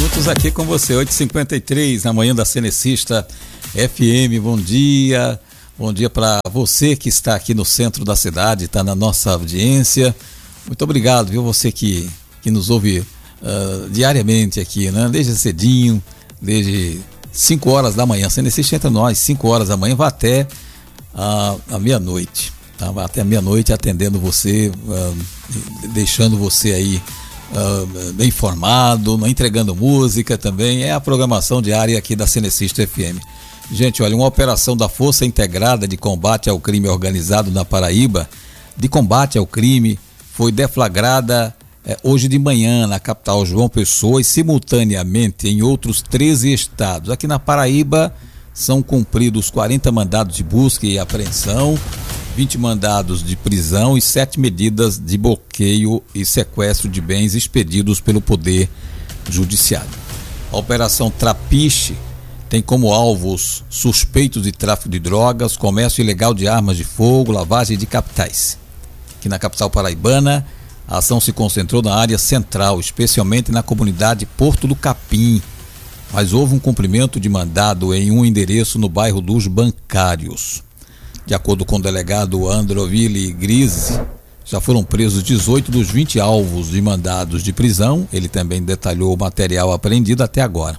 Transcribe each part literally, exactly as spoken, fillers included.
juntos aqui com você, oito e cinquenta e três, na manhã da Cenecista F M. Bom dia, bom dia para você que está aqui no centro da cidade, está na nossa audiência. Muito obrigado, viu? Você que, que nos ouve uh, diariamente aqui, né? Desde cedinho, desde cinco horas da manhã. Cenecista entra nós, cinco horas da manhã, vai até a, a meia-noite. Tá? Vai até a meia-noite atendendo você, uh, deixando você aí Uh, bem informado, entregando música também. É a programação diária aqui da Cenecista F M. Gente, olha, uma operação da Força Integrada de Combate ao Crime Organizado na Paraíba, de combate ao crime, foi deflagrada eh, hoje de manhã na capital João Pessoa e simultaneamente em outros treze estados. Aqui na Paraíba são cumpridos quarenta mandados de busca e apreensão, vinte mandados de prisão e sete medidas de bloqueio e sequestro de bens expedidos pelo Poder Judiciário. A Operação Trapiche tem como alvos suspeitos de tráfico de drogas, comércio ilegal de armas de fogo, lavagem de capitais. Aqui na capital paraibana, a ação se concentrou na área central, especialmente na comunidade Porto do Capim, mas houve um cumprimento de mandado em um endereço no bairro dos Bancários. De acordo com o delegado Androville Grise, já foram presos dezoito dos vinte alvos de mandados de prisão. Ele também detalhou o material apreendido até agora.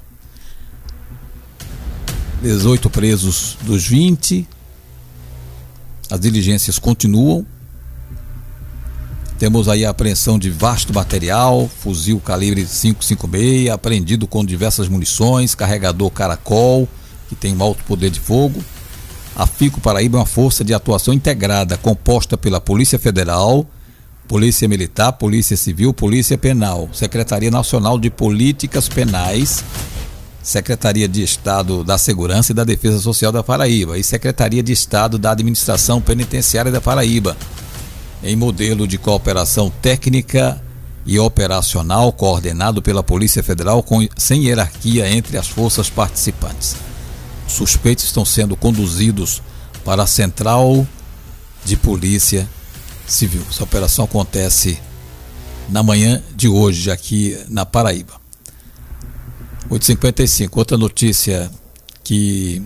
dezoito presos dos vinte. As diligências continuam. Temos aí a apreensão de vasto material, fuzil calibre cinco cinco seis, apreendido com diversas munições, carregador Caracol, que tem um alto poder de fogo. A FICO Paraíba é uma força de atuação integrada, composta pela Polícia Federal, Polícia Militar, Polícia Civil, Polícia Penal, Secretaria Nacional de Políticas Penais, Secretaria de Estado da Segurança e da Defesa Social da Paraíba e Secretaria de Estado da Administração Penitenciária da Paraíba, em modelo de cooperação técnica e operacional coordenado pela Polícia Federal com, sem hierarquia entre as forças participantes. Suspeitos estão sendo conduzidos para a Central de Polícia Civil. Essa operação acontece na manhã de hoje aqui na Paraíba. oito e cinquenta e cinco, outra notícia que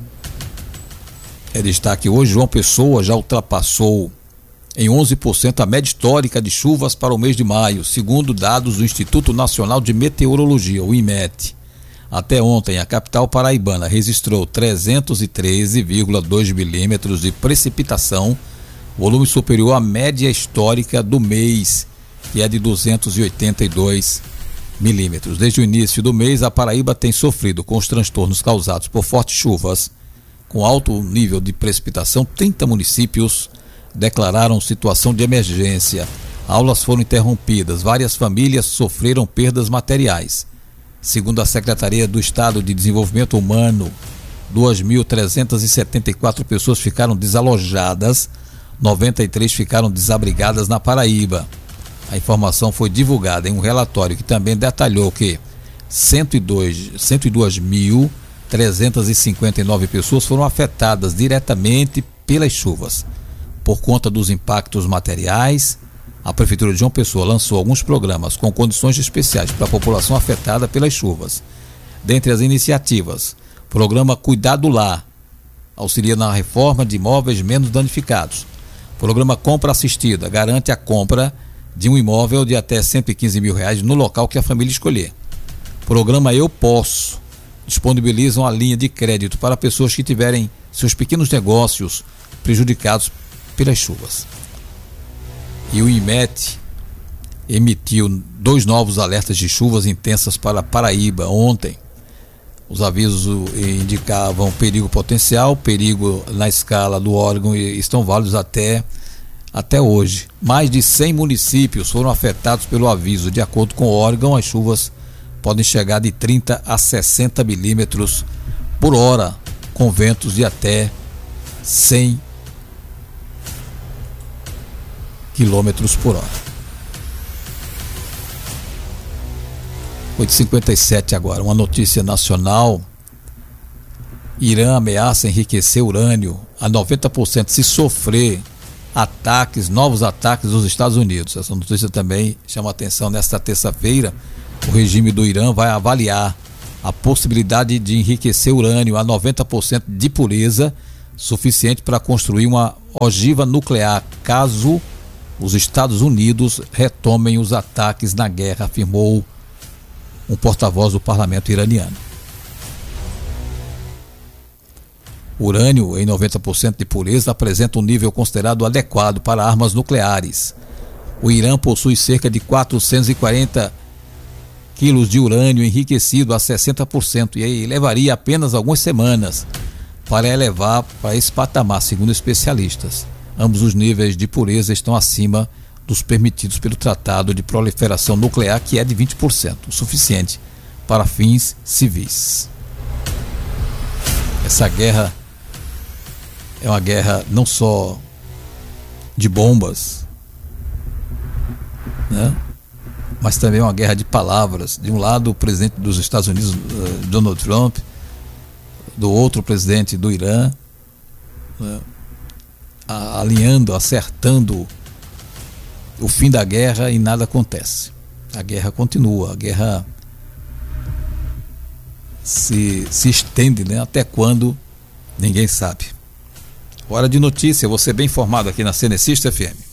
é destaque hoje: João Pessoa já ultrapassou em onze por cento a média histórica de chuvas para o mês de maio, segundo dados do Instituto Nacional de Meteorologia, o IMET. Até ontem, a capital paraibana registrou trezentos e treze vírgula dois milímetros de precipitação, volume superior à média histórica do mês, que é de duzentos e oitenta e dois milímetros. Desde o início do mês, a Paraíba tem sofrido com os transtornos causados por fortes chuvas. Com alto nível de precipitação, trinta municípios declararam situação de emergência. Aulas foram interrompidas, várias famílias sofreram perdas materiais. Segundo a Secretaria do Estado de Desenvolvimento Humano, duas mil trezentas e setenta e quatro pessoas ficaram desalojadas, noventa e três ficaram desabrigadas na Paraíba. A informação foi divulgada em um relatório que também detalhou que cento e dois mil trezentas e cinquenta e nove pessoas foram afetadas diretamente pelas chuvas. Por conta dos impactos materiais, a Prefeitura de João Pessoa lançou alguns programas com condições especiais para a população afetada pelas chuvas. Dentre as iniciativas, programa Cuidado Lá, auxilia na reforma de imóveis menos danificados. Programa Compra Assistida, garante a compra de um imóvel de até cento e quinze mil reais no local que a família escolher. Programa Eu Posso, disponibilizam a linha de crédito para pessoas que tiverem seus pequenos negócios prejudicados pelas chuvas. E o IMET emitiu dois novos alertas de chuvas intensas para Paraíba ontem. Os avisos indicavam perigo potencial, perigo na escala do órgão e estão válidos até, até hoje. Mais de cem municípios foram afetados pelo aviso. De acordo com o órgão, as chuvas podem chegar de trinta a sessenta milímetros por hora, com ventos de até cem quilômetros por hora. oito e cinquenta e sete agora, uma notícia nacional: Irã ameaça enriquecer urânio a noventa por cento se sofrer ataques, novos ataques dos Estados Unidos. Essa notícia também chama atenção. Nesta terça-feira, o regime do Irã vai avaliar a possibilidade de enriquecer urânio a noventa por cento de pureza, suficiente para construir uma ogiva nuclear, caso os Estados Unidos retomem os ataques na guerra, afirmou um porta-voz do parlamento iraniano. O urânio em noventa por cento de pureza apresenta um nível considerado adequado para armas nucleares. O Irã possui cerca de quatrocentos e quarenta quilos de urânio enriquecido a sessenta por cento e aí levaria apenas algumas semanas para elevar para esse patamar, segundo especialistas. Ambos os níveis de pureza estão acima dos permitidos pelo Tratado de Proliferação Nuclear, que é de vinte por cento, o suficiente para fins civis. Essa guerra é uma guerra não só de bombas, né? Mas também uma guerra de palavras. De um lado, o presidente dos Estados Unidos, Donald Trump, do outro, o presidente do Irã, né? Alinhando, acertando o fim da guerra, e nada acontece. A guerra continua, a guerra se, se estende, né? Até quando, ninguém sabe. Hora de notícia, você bem informado aqui na Cenecista F M.